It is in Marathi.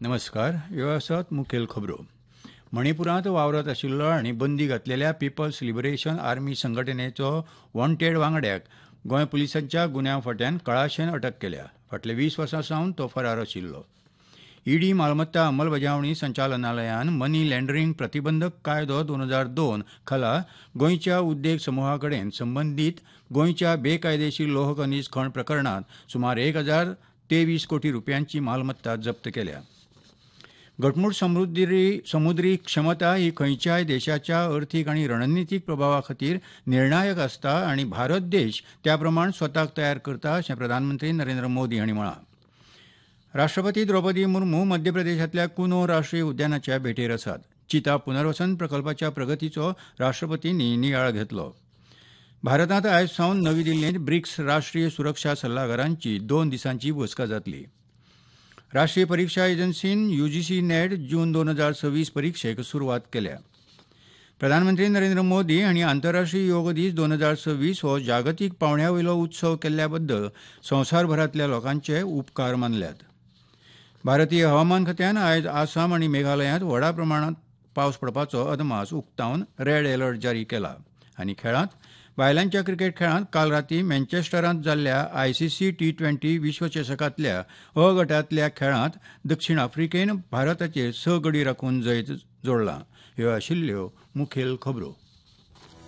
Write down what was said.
नमस्कार. ह्यो आसात मुखेल खबरो. मणिपुरांत वावरत आशिल्लो आनी बंदी घातलेल्या पीपल्स लिबरेशन आर्मी संघटनेचो वॉन्टेड वांगड्याक गोंय पुलिसांच्या गुन्यांव फाट्यान कळाशेन अटक केल्या. फाटल्या 20 वर्सां सावन तो फरार आशिल्लो. ईडी मालमत्ता अंमलबजावणी संचालनालयान मनी लँडरिंग प्रतिबंधक कायदो 2002 खाला गोंयच्या उद्देग समूहा कडेन संबंदीत गोंयच्या बेकायदेशीर लोह खनिज खण प्रकरणात सुमार 1023 कोटी रुपयांची मालमत्ता जप्त केल्या. घटमूट समुद्री क्षमता ही खंयच्याय देशाच्या अर्थीक आनी रणनितीक प्रभावा खातीर निर्णायक आसता आनी भारत देश त्या प्रमाण स्वताक तयार करता अशें प्रधानमंत्री नरेंद्र मोदी हांणी म्हळां. राष्ट्रपती द्रौपदी मुर्मू मध्य प्रदेशांतल्या कुनो राष्ट्रीय उद्यानाच्या भेटेर आसात. चिता पुनर्वसन प्रकल्पाच्या प्रगतीचो राष्ट्रपतींनी नियाळ घेतलो. भारतांत आयज सावन नवी दिल्लींत ब्रिक्स राष्ट्रीय सुरक्षा सल्लागारांची 2 दिसांची बसका जातली. राष्ट्रीय परीक्षा एजन्सीन यूजीसी नेट जून 2026 परीक्षेक सुरवात केल्या. प्रधानमंत्री नरेंद्र मोदी हांणी आंतरराष्ट्रीय योग दीस 2026 हो जागतीक पावंड्यावयलो उत्सव केल्ल्या बद्दल संवसारभरांतल्या लोकांचे उपकार मानल्यात. भारतीय हवामान खात्यान आयज आसाम आनी मेघालयांत व्हडा प्रमाणांत पावस पडपाचो अदमास उक्तावन रेड अलर्ट जारी केला. आनी खेळांत बायलांच्या क्रिकेट खेळांत काल रातीं मँचेस्टरांत जाल्ल्या आयसीसी T20 विश्वचषकांतल्या अ गटांतल्या खेळांत दक्षिण आफ्रिकेन भारताचेर 6 गडी राखून जैत जोडलां. ह्यो आशिल्ल्यो मुखेल खबरो.